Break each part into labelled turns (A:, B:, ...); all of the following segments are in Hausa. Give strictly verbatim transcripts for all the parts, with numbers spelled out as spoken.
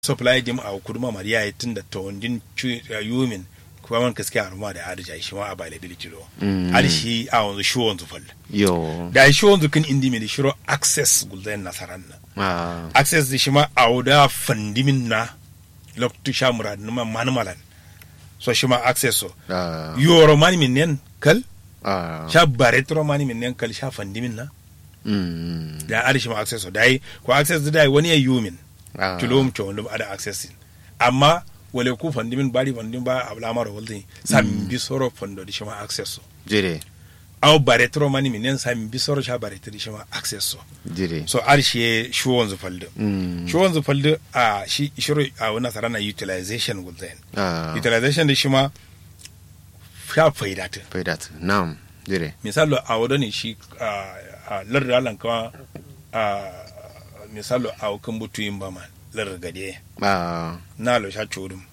A: supply dim a kurma mariya ya tunda to wandin yumin kuma man kaske aruma da adija shi ma availability do arshi a wanzu shi wanzu fal
B: yo
A: da shi wanzu kin indi mi shiro access gulden nasaran na
B: ah
A: access di shi ma auda fandimin na loktu sha murad numa manumalan so shi ma access so
B: ah
A: yoro mani min nen kal
B: ah
A: sha baretro mani min nen kal sha fandimin na
B: mm
A: da arshi ma access so dai ko access dai wani ya yumin
B: ah
A: tulum to wanda ada access amma wale ku fandimin bari fandimin ba abla maro walde sam bi soro fondo di shima access so
B: jire
A: aw baretro mani minen sam bi soro sha baretro di shima access so
B: jire
A: so arshe shuwon zu falde
B: mm
A: shuwon zu falde a shi shiru a wannan sarana utilization gulden
B: ah
A: utilization di shima sha faidata
B: faidat na'am jire
A: misalo a wadani shi a larda lanka a misalo a kan butu yin ba man lar gade
B: ah
A: na lo sha chodum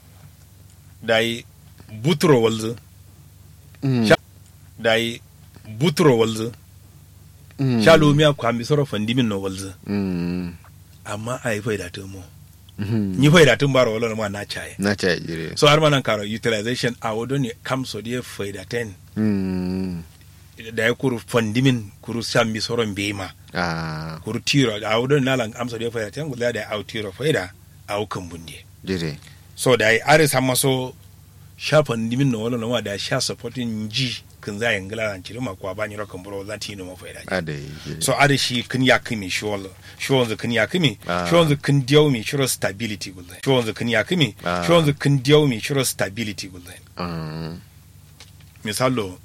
A: dai butro walzu
B: mm
A: dai butro walzu
B: mm
A: sha lo miya kwa mi soro fandimin no walzu
B: mm
A: amma ai faida ta mo
B: mhm
A: ni faida tun baro wala ma na chaye
B: na cha jire
A: so har manan karo utilization a wodo ne kam so die faida ten
B: mm
A: dai kuru fandimin kuru sambi soro mbema
B: ah
A: kuru tiro a wodo na lan am so die faida ten gulla da au tiro faida au kan bunde
B: jire
A: so da ai are sama so sha fandimin no wala ma da sha supporting ji kun za yangala ran cire ma kwa bani rokan buro zan tino ma faida
B: ade
A: so are shi kun ya kimi shol shol zu kun ya kimi
B: Ah.
A: shol zu kun diyo mi shiro stability gulle shol zu kun ya kimi
B: Ah.
A: shol zu kun diyo mi shiro stability gulle
B: ah
A: misalo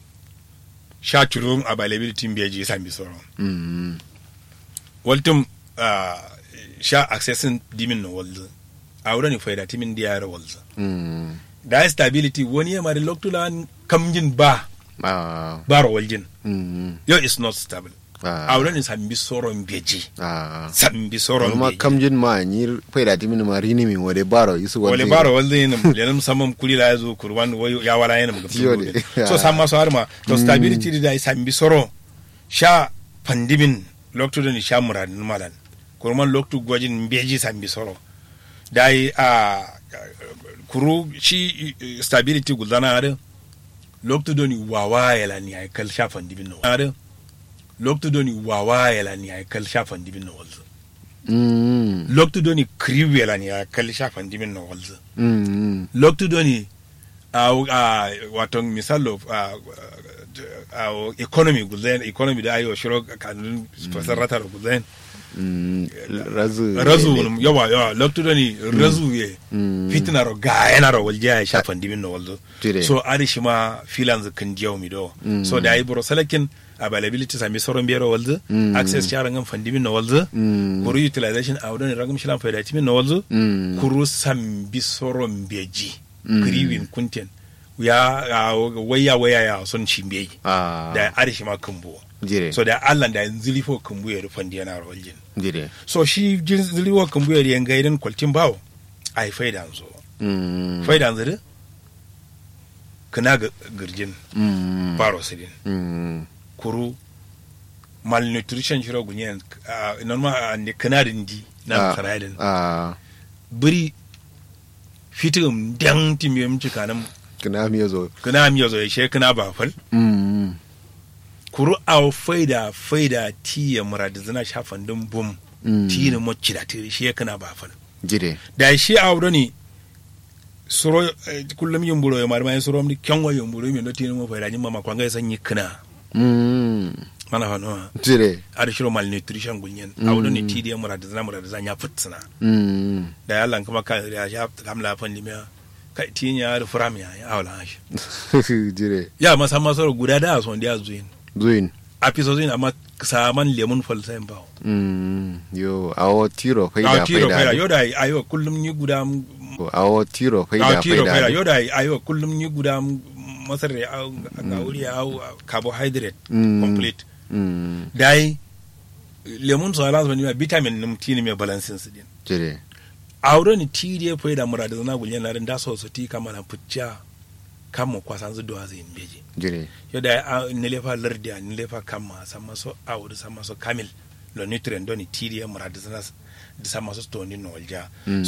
A: sha turun availability mbeji sambi soro
B: mm
A: waltum ah, sha accessing dimin no walzu a wurin faida timin diya walzu
B: mm
A: da stability wani ya mari loktulan kamjin ba
B: ah
A: baro waljin
B: mm
A: yo is not stable
B: ah
A: a wurin sambi soro mbeji
B: ah
A: sambi soro
B: ma
A: mbeji
B: kamjin ma ni faida timin ma rini min wade baro isu
A: wale baro walzin lenan samam kuli la yazo kurwan wayo ya wala yana muga
B: Tiyo ne.
A: so samma so harma to stability da sambi soro sha pandimin loktu da ni sha muradin malan kurman loktu gwajin mbeji sambi soro dai a kuru shi eh, stability gulzana ada loktu doni wawa yala ni ay kal sha pandibin no ada loktu doni wawa yala ni ay kal sha pandibin no walzu
B: mm
A: loktu doni kriw yala ni ay kal sha pandibin no walzu
B: mm
A: loktu doni a a wato misalo a a economy gulzen economy da ayo shiro kanun fasarata gulzen
B: mm razu
A: razu yawa yawa loktu doni razu ye
B: mm
A: fitina ro ga yana ro walje ya sha pandibin no walzu
B: Jire.
A: so ari shi ma filan kan diyo mi do so da ai bro salakin availability sami soron biyar walzu
B: Mm.
A: access ya rangan pandibin no walzu
B: mm
A: kuru utilization a wadon rangam shilan faida timin no walzu
B: mm
A: kuru sambi soron beji
B: Mm.
A: kriwin kunten ya a, waya waya ya son shimbe
B: ah
A: da ari shi ma kumbu
B: jire
A: so da Allah da zilifo kumbu ya rufan diana ro waljin
B: jire
A: so shi jin zilifo kumbu ya yan gaidan kwaltin bawo ai faida zo
B: mm
A: faida zire kana ga girjin
B: mm
A: baro sidin
B: mm
A: kuru malnutrition shiro gunyen uh, normal ande kana dindi na
B: Ah.
A: karaidin
B: ah
A: buri fitum dan timiyum cikanan
B: kana mi yazo
A: kana mi yazo she kana ba fal
B: mm
A: kuru aw faida faida ti ya murad zina shafan dum bum
B: Mm.
A: ti ne mo cida ti she kana ba fal
B: jire
A: da shi awdo ni suro eh, kullum yumburo ya marma suro mi kyanwa yumburo mi no ti ne mo faida nyima ma kwanga sanyi kana
B: mm
A: mana fa no
B: jire
A: ar shiro malnutrition gunyen awdo ni ti ya murad zina murad zanya futsina
B: mm
A: da yallan kuma ka ya sha kamla fan limiya kai ti ya rufram ya ya awla shi
B: jire
A: ya masa masoro guda da son dia zuin
B: zuin
A: episode amma saman lemun falsain bawo
B: mm yo awo tiro faida
A: a tiro faida
B: faida
A: yoda ayo kullum ni guda
B: awo tiro
A: a
B: faida
A: tiro faida
B: faida
A: yoda ayo kullum ni guda masar ya ga wuri ya carbohydrate
B: Mm.
A: complete
B: mm
A: dai lemun so ala ni vitamin nim tini me balancing su din
B: jire
A: auro ni tiri faida murada na gulyen na da so so ti kama na pucca kamo kwasan zu do azin beji
B: jire
A: yoda ne lefa lardia ne lefa kama sama so auro sama so kamil lo nutrient doni tiri murad sana disa maso stoni no walja